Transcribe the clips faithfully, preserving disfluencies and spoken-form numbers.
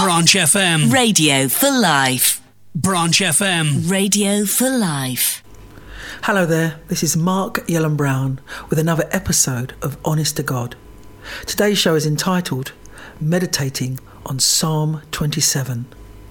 Branch F M. Radio for life. Branch F M. Radio for life. Hello there, this is Mark Yellen Brown with another episode of Honest to God. Today's show is entitled Meditating on Psalm twenty-seven.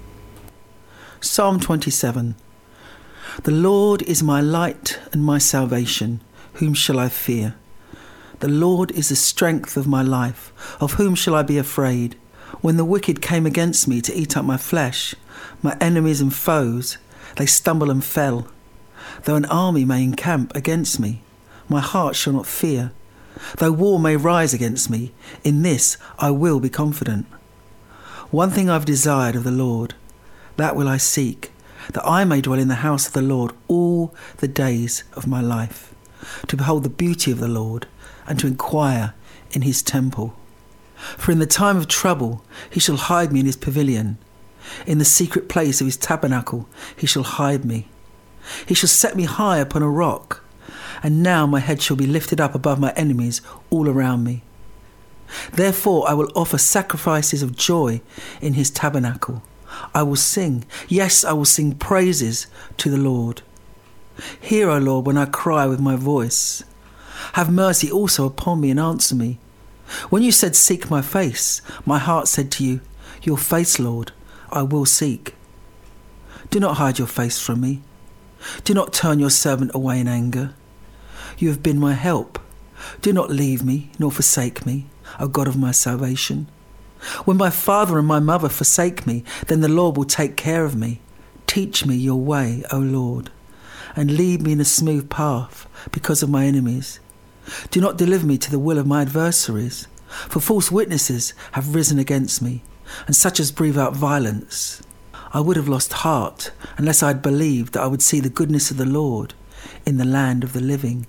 Psalm twenty-seven. The Lord is my light and my salvation. Whom shall I fear? The Lord is the strength of my life. Of whom shall I be afraid? When the wicked came against me to eat up my flesh, my enemies and foes, they stumbled and fell. Though an army may encamp against me, my heart shall not fear. Though war may rise against me, in this I will be confident. One thing I've desired of the Lord, that will I seek, that I may dwell in the house of the Lord all the days of my life, to behold the beauty of the Lord and to inquire in his temple. For in the time of trouble he shall hide me in his pavilion. In the secret place of his tabernacle he shall hide me. He shall set me high upon a rock, and now my head shall be lifted up above my enemies all around me. Therefore I will offer sacrifices of joy in his tabernacle. I will sing, yes, I will sing praises to the Lord. Hear, O Lord, when I cry with my voice. Have mercy also upon me and answer me. When you said, seek my face, my heart said to you, your face, Lord, I will seek. Do not hide your face from me. Do not turn your servant away in anger. You have been my help. Do not leave me, nor forsake me, O God of my salvation. When my father and my mother forsake me, then the Lord will take care of me. Teach me your way, O Lord, and lead me in a smooth path because of my enemies. Do not deliver me to the will of my adversaries, for false witnesses have risen against me, and such as breathe out violence. I would have lost heart unless I had believed that I would see the goodness of the Lord in the land of the living.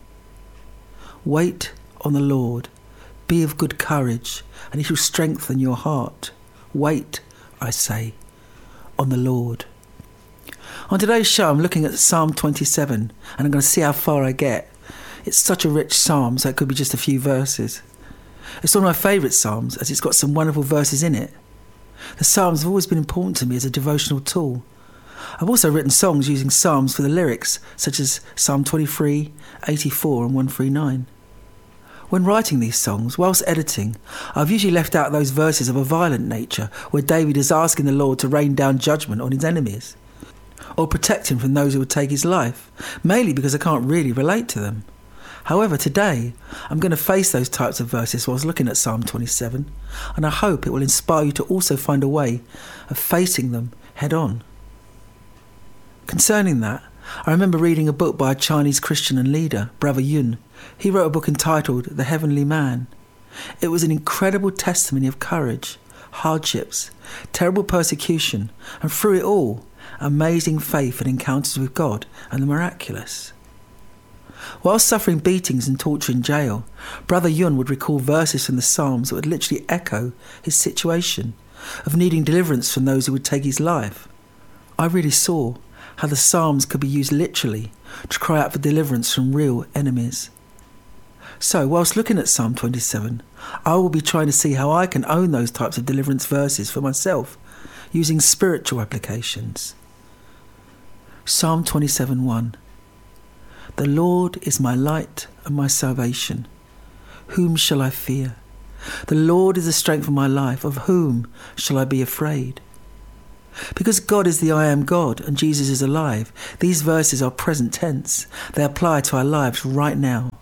Wait on the Lord, be of good courage, and he shall strengthen your heart. Wait, I say, on the Lord. On today's show, I'm looking at Psalm twenty-seven, and I'm going to see how far I get. It's such a rich psalm, so it could be just a few verses. It's one of my favourite psalms, as it's got some wonderful verses in it. The psalms have always been important to me as a devotional tool. I've also written songs using psalms for the lyrics, such as Psalm twenty-three, eighty-four and one thirty-nine. When writing these songs, whilst editing, I've usually left out those verses of a violent nature where David is asking the Lord to rain down judgment on his enemies, or protect him from those who would take his life, mainly because I can't really relate to them. However, today, I'm going to face those types of verses whilst looking at Psalm twenty-seven, and I hope it will inspire you to also find a way of facing them head on. Concerning that, I remember reading a book by a Chinese Christian and leader, Brother Yun. He wrote a book entitled The Heavenly Man. It was an incredible testimony of courage, hardships, terrible persecution, and through it all, amazing faith and encounters with God and the miraculous. While suffering beatings and torture in jail, Brother Yun would recall verses from the Psalms that would literally echo his situation of needing deliverance from those who would take his life. I really saw how the Psalms could be used literally to cry out for deliverance from real enemies. So, whilst looking at Psalm twenty-seven, I will be trying to see how I can own those types of deliverance verses for myself, using spiritual applications. Psalm twenty-seven one. The Lord is my light and my salvation. Whom shall I fear? The Lord is the strength of my life. Of whom shall I be afraid? Because God is the I am God and Jesus is alive, these verses are present tense. They apply to our lives right now.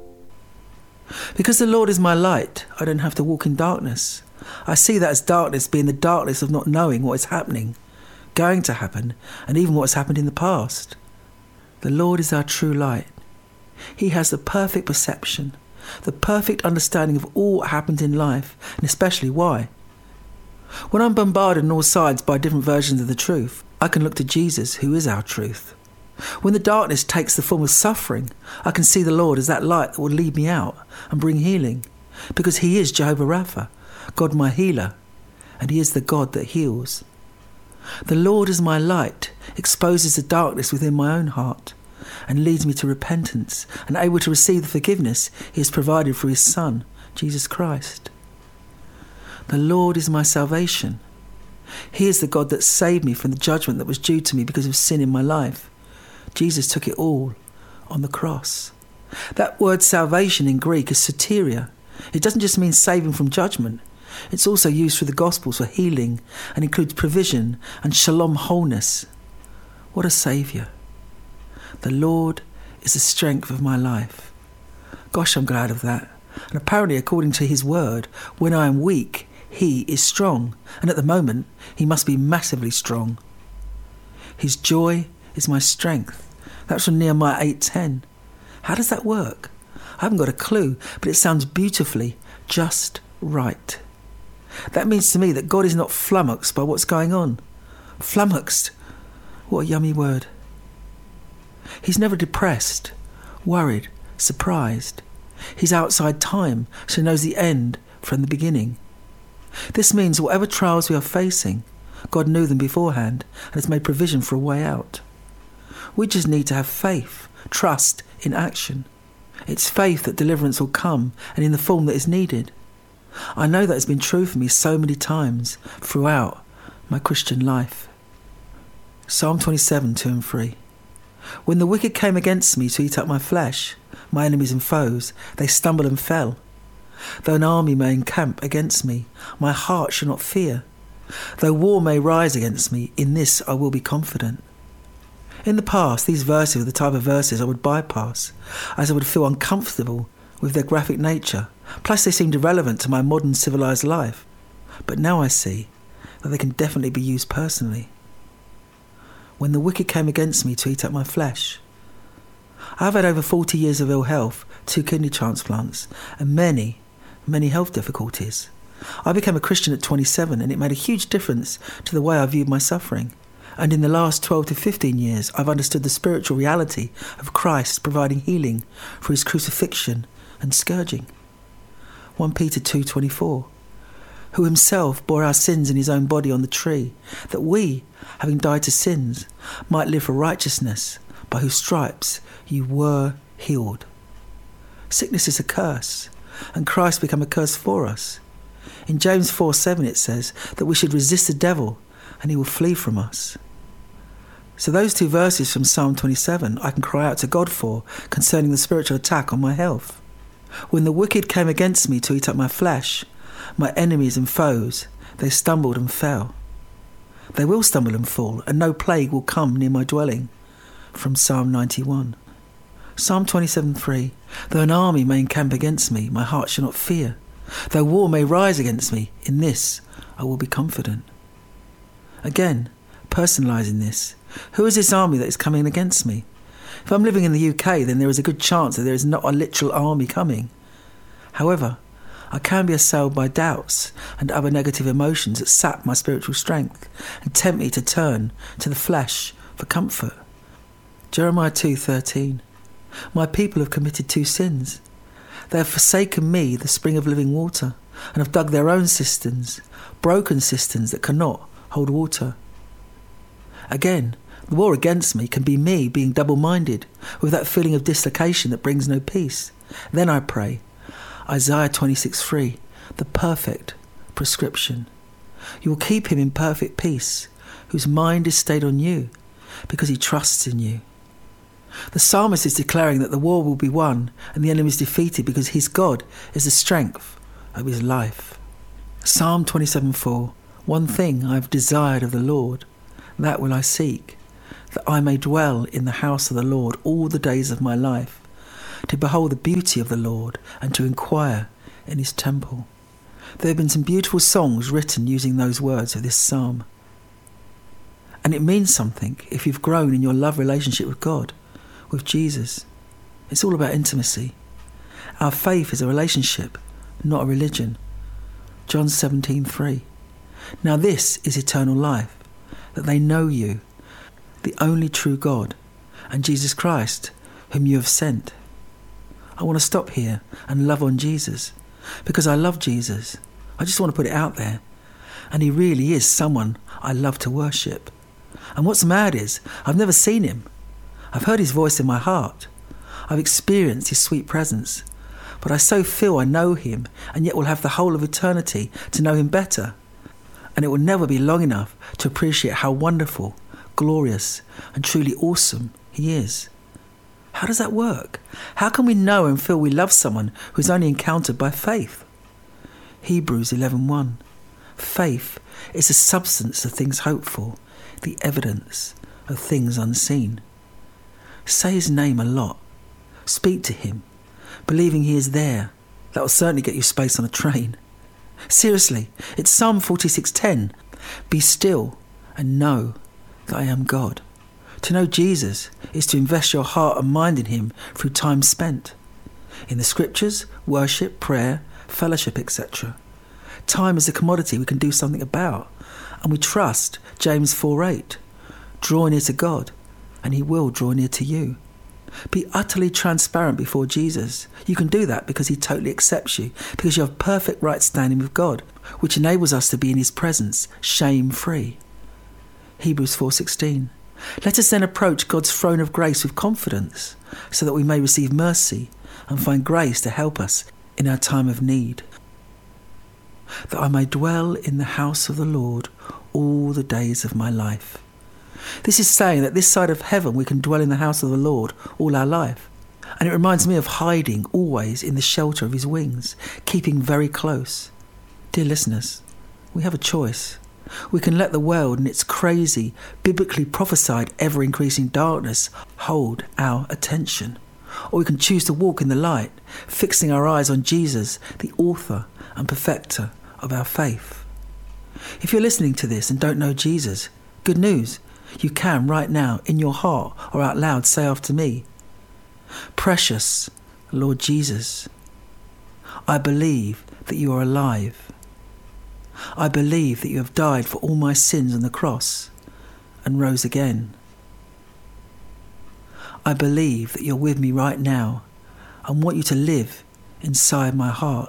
Because the Lord is my light, I don't have to walk in darkness. I see that as darkness being the darkness of not knowing what is happening, going to happen, and even what has happened in the past. The Lord is our true light. He has the perfect perception, the perfect understanding of all what happens in life, and especially why. When I'm bombarded on all sides by different versions of the truth, I can look to Jesus, who is our truth. When the darkness takes the form of suffering, I can see the Lord as that light that will lead me out and bring healing, because he is Jehovah Rapha, God my healer, and he is the God that heals. The Lord is my light, exposes the darkness within my own heart, and leads me to repentance and able to receive the forgiveness he has provided through his Son, Jesus Christ. The Lord is my salvation. He is the God that saved me from the judgment that was due to me because of sin in my life. Jesus took it all on the cross. That word salvation in Greek is soteria. It doesn't just mean saving from judgment. It's also used through the Gospels for healing and includes provision and shalom wholeness. What a saviour. The Lord is the strength of my life. Gosh, I'm glad of that. And apparently, according to his word, when I am weak, he is strong. And at the moment, he must be massively strong. His joy is my strength. That's from Nehemiah eight ten. How does that work? I haven't got a clue, but it sounds beautifully just right. That means to me that God is not flummoxed by what's going on. Flummoxed. What a yummy word. He's never depressed, worried, surprised. He's outside time, so he knows the end from the beginning. This means whatever trials we are facing, God knew them beforehand and has made provision for a way out. We just need to have faith, trust in action. It's faith that deliverance will come and in the form that is needed. I know that has been true for me so many times throughout my Christian life. Psalm twenty-seven, two and three. When the wicked came against me to eat up my flesh, my enemies and foes, they stumbled and fell. Though an army may encamp against me, my heart shall not fear. Though war may rise against me, in this I will be confident. In the past, these verses were the type of verses I would bypass, as I would feel uncomfortable with their graphic nature. Plus they seemed irrelevant to my modern civilised life. But now I see that they can definitely be used personally. When the wicked came against me to eat up my flesh. I have had over forty years of ill health, two kidney transplants, and many, many health difficulties. I became a Christian at twenty-seven, and it made a huge difference to the way I viewed my suffering. And in the last twelve to fifteen years, I've understood the spiritual reality of Christ providing healing for his crucifixion and scourging. First Peter two twenty-four. Who himself bore our sins in his own body on the tree, that we, having died to sins, might live for righteousness, by whose stripes you were healed. Sickness is a curse, and Christ became a curse for us. In James four seven it says that we should resist the devil, and he will flee from us. So those two verses from Psalm twenty-seven I can cry out to God for concerning the spiritual attack on my health. When the wicked came against me to eat up my flesh, my enemies and foes, they stumbled and fell. They will stumble and fall, and no plague will come near my dwelling. From Psalm ninety-one. Psalm twenty-seven three. Though an army may encamp against me, my heart shall not fear. Though war may rise against me, in this I will be confident. Again, personalising this. Who is this army that is coming against me? If I'm living in the U K, then there is a good chance that there is not a literal army coming. However, I can be assailed by doubts and other negative emotions that sap my spiritual strength and tempt me to turn to the flesh for comfort. Jeremiah two thirteen. My people have committed two sins. They have forsaken me, the spring of living water, and have dug their own cisterns, broken cisterns that cannot hold water. Again, the war against me can be me being double-minded, with that feeling of dislocation that brings no peace. Then I pray, Isaiah twenty-six three, the perfect prescription. You will keep him in perfect peace, whose mind is stayed on you, because he trusts in you. The psalmist is declaring that the war will be won and the enemy is defeated because his God is the strength of his life. Psalm twenty-seven four. One thing I have desired of the Lord, that will I seek, that I may dwell in the house of the Lord all the days of my life, to behold the beauty of the Lord and to inquire in his temple. There have been some beautiful songs written using those words of this psalm. And it means something if you've grown in your love relationship with God, with Jesus. It's all about intimacy. Our faith is a relationship, not a religion. John seventeen three. Now this is eternal life, that they know you, the only true God, and Jesus Christ, whom you have sent. I want to stop here and love on Jesus, because I love Jesus. I just want to put it out there. And he really is someone I love to worship. And what's mad is, I've never seen him. I've heard his voice in my heart. I've experienced his sweet presence. But I so feel I know him, and yet will have the whole of eternity to know him better. And it will never be long enough to appreciate how wonderful, glorious, and truly awesome he is. How does that work? How can we know and feel we love someone who is only encountered by faith? Hebrews eleven one. Faith is the substance of things hoped for, the evidence of things unseen. Say his name a lot. Speak to him, believing he is there. That will certainly get you space on a train. Seriously, it's Psalm forty-six ten. Be still and know that I am God. To know Jesus is to invest your heart and mind in him through time spent in the scriptures, worship, prayer, fellowship, et cetera. Time is a commodity we can do something about, and we trust James four eight. Draw near to God, and he will draw near to you. Be utterly transparent before Jesus. You can do that because he totally accepts you, because you have perfect right standing with God, which enables us to be in his presence, shame-free. Hebrews four sixteen. Let us then approach God's throne of grace with confidence, so that we may receive mercy and find grace to help us in our time of need. That I may dwell in the house of the Lord all the days of my life. This is saying that this side of heaven we can dwell in the house of the Lord all our life. And it reminds me of hiding always in the shelter of his wings, keeping very close. Dear listeners, we have a choice. We can let the world and its crazy, biblically prophesied, ever-increasing darkness hold our attention. Or we can choose to walk in the light, fixing our eyes on Jesus, the author and perfecter of our faith. If you're listening to this and don't know Jesus, good news. You can right now, in your heart or out loud, say after me, Precious Lord Jesus, I believe that you are alive. I believe that you have died for all my sins on the cross and rose again. I believe that you're with me right now and want you to live inside my heart.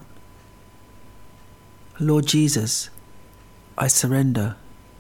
Lord Jesus, I surrender.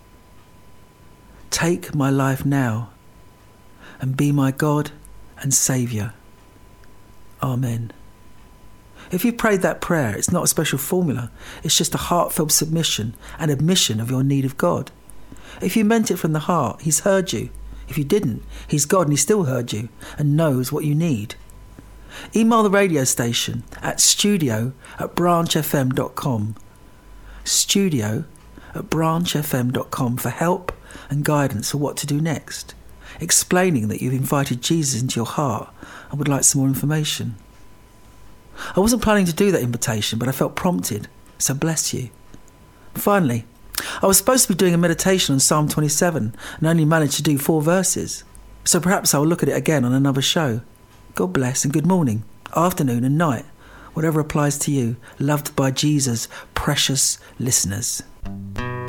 Take my life now and be my God and Saviour. Amen. If you prayed that prayer, it's not a special formula. It's just a heartfelt submission and admission of your need of God. If you meant it from the heart, he's heard you. If you didn't, he's God and he still heard you and knows what you need. Email the radio station at studio at branch f m dot com. Studio at branch f m dot com for help and guidance for what to do next, explaining that you've invited Jesus into your heart and would like some more information. I wasn't planning to do that invitation, but I felt prompted, so bless you. Finally, I was supposed to be doing a meditation on Psalm twenty-seven and only managed to do four verses, so perhaps I'll look at it again on another show. God bless and good morning, afternoon and night, whatever applies to you, loved by Jesus' precious listeners.